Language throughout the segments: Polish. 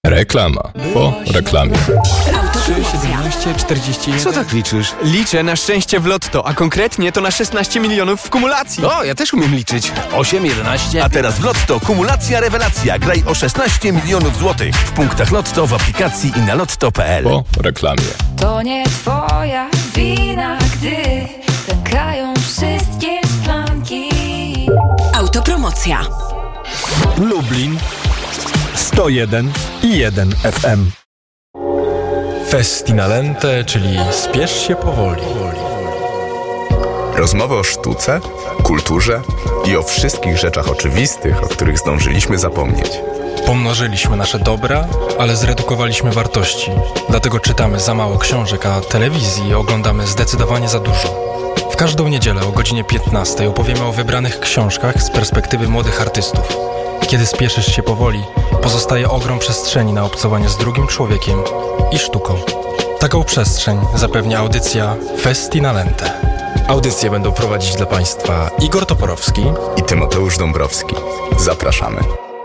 Reklama po reklamie. 3, 17, 41. Co tak liczysz? Liczę na szczęście w lotto, a konkretnie to na 16 milionów w kumulacji. O, ja też umiem liczyć. 8, 11. A teraz w Lotto kumulacja rewelacja. Graj o 16 milionów złotych. W punktach Lotto, w aplikacji i na lotto.pl. Po reklamie. To nie twoja wina, gdy pękają wszystkie szklanki. Autopromocja. Lublin 101,1 FM. Festinalente, czyli spiesz się powoli. Rozmowy o sztuce, kulturze i o wszystkich rzeczach oczywistych, o których zdążyliśmy zapomnieć. Pomnożyliśmy nasze dobra, ale zredukowaliśmy wartości. Dlatego czytamy za mało książek, a telewizji oglądamy zdecydowanie za dużo. W każdą niedzielę o godzinie 15 opowiemy o wybranych książkach z perspektywy młodych artystów. Kiedy spieszysz się powoli, pozostaje ogrom przestrzeni na obcowanie z drugim człowiekiem i sztuką. Taką przestrzeń zapewnia audycja Festinalente. Audycje będą prowadzić dla Państwa Igor Toporowski I Tymoteusz Dąbrowski. Zapraszamy.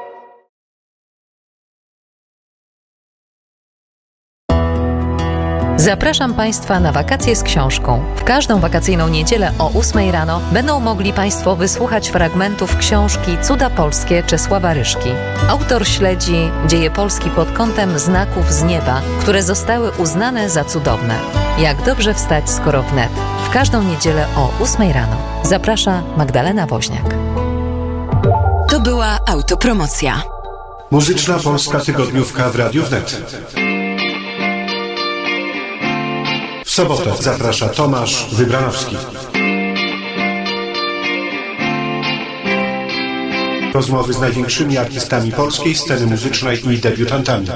Zapraszam Państwa na wakacje z książką. W każdą wakacyjną niedzielę o 8 rano będą mogli Państwo wysłuchać fragmentów książki Cuda Polskie Czesława Ryszki. Autor śledzi dzieje Polski pod kątem znaków z nieba, które zostały uznane za cudowne. Jak dobrze wstać, skoro wnet. W każdą niedzielę o 8 rano. Zaprasza Magdalena Woźniak. To była autopromocja. Muzyczna Polska Tygodniówka w Radiu Wnet. W sobotę zaprasza Tomasz Wybranowski. Rozmowy z największymi artystami polskiej sceny muzycznej i debiutantami.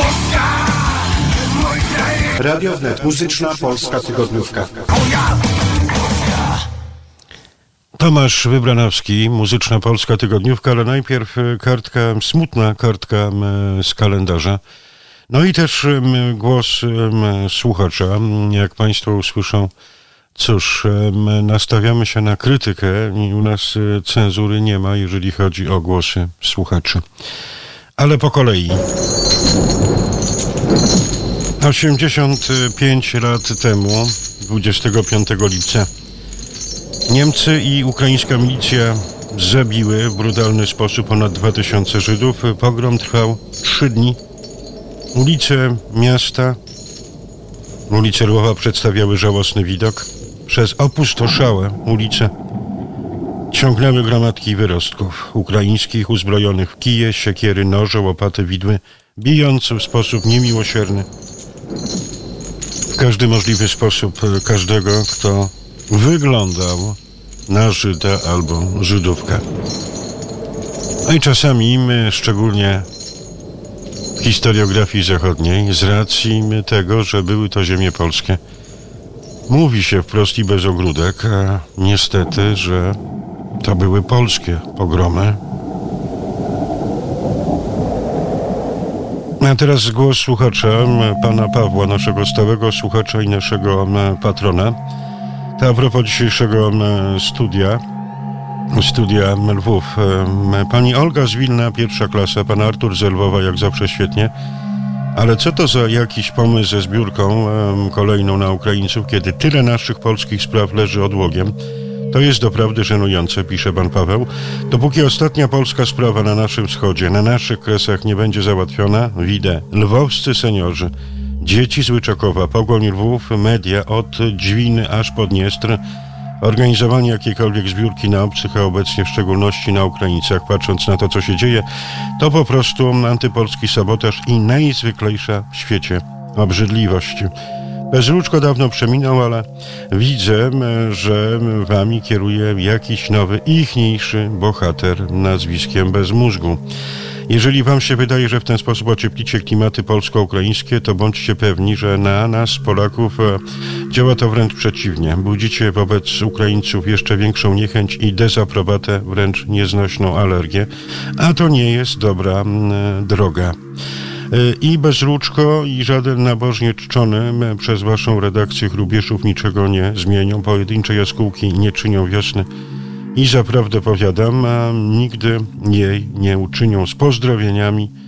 Radio Wnet. Muzyczna Polska Tygodniówka. Tomasz Wybranowski, Muzyczna Polska Tygodniówka, ale najpierw kartka, smutna kartka z kalendarza. No i też głos słuchacza. Jak Państwo usłyszą, cóż, nastawiamy się na krytykę i u nas cenzury nie ma, jeżeli chodzi o głosy słuchaczy. Ale po kolei. 85 lat temu, 25 lipca, Niemcy i ukraińska milicja zabiły w brutalny sposób ponad 2000 Żydów. Pogrom trwał 3 dni. Ulice miasta, ulice Lwowa przedstawiały żałosny widok. Przez opustoszałe ulice ciągnęły gromadki wyrostków ukraińskich uzbrojonych w kije, siekiery, noże, łopaty, widły, bijąc w sposób niemiłosierny w każdy możliwy sposób każdego, kto wyglądał na Żyda albo Żydówkę. No i czasami szczególnie w historiografii zachodniej, z racji tego, że były to ziemie polskie, mówi się wprost i bez ogródek, a niestety, że to były polskie pogromy. A teraz głos słuchacza, pana Pawła, naszego stałego słuchacza i naszego patrona. To a propos dzisiejszego studia Lwów. Pani Olga z Wilna, 1. klasa, pan Artur z Lwowa, jak zawsze świetnie. Ale co to za jakiś pomysł ze zbiórką kolejną na Ukraińców, kiedy tyle naszych polskich spraw leży odłogiem? To jest doprawdy żenujące, pisze pan Paweł. Dopóki ostatnia polska sprawa na naszym wschodzie, na naszych kresach nie będzie załatwiona, widzę, lwowscy seniorzy, dzieci z Łyczakowa, Pogoń Lwów, media od Dźwiny aż pod Dniestr, organizowanie jakiejkolwiek zbiórki na obcych, a obecnie w szczególności na Ukraińcach, patrząc na to, co się dzieje, to po prostu antypolski sabotaż i najzwyklejsza w świecie obrzydliwość. Bezruczko dawno przeminął, ale widzę, że wami kieruje jakiś nowy, ichniejszy bohater nazwiskiem bez mózgu. Jeżeli wam się wydaje, że w ten sposób ocieplicie klimaty polsko-ukraińskie, to bądźcie pewni, że na nas, Polaków, działa to wręcz przeciwnie. Budzicie wobec Ukraińców jeszcze większą niechęć i dezaprobatę, wręcz nieznośną alergię, a to nie jest dobra droga. I Bezruczko i żaden nabożnie czczony przez waszą redakcję Hrubieszów niczego nie zmienią. Pojedyncze jaskółki nie czynią wiosny. I zaprawdę powiadam, a nigdy jej nie uczynią. Z pozdrowieniami,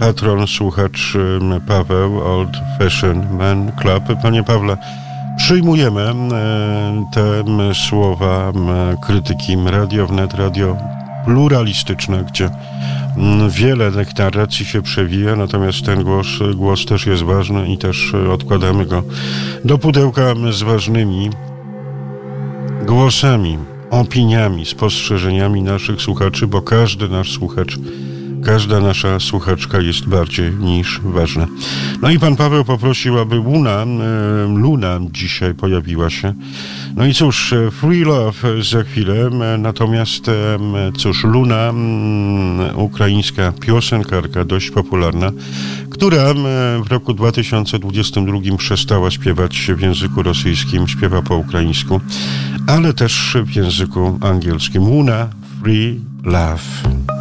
patron, słuchacz Paweł, Old Fashion Man Club. Panie Pawle, przyjmujemy te słowa krytyki Radio Wnet, radio pluralistyczne, gdzie wiele narracji się przewija, natomiast ten głos też jest ważny i też odkładamy go do pudełka z ważnymi głosami, opiniami, spostrzeżeniami naszych słuchaczy, bo każdy nasz słuchacz, każda nasza słuchaczka jest bardziej niż ważna. No i pan Paweł poprosił, aby Luna dzisiaj pojawiła się. No i cóż, Free Love za chwilę, natomiast cóż, Luna, ukraińska piosenkarka, dość popularna, która w roku 2022 przestała śpiewać w języku rosyjskim, śpiewa po ukraińsku, ale też w języku angielskim. Luna, Free Love.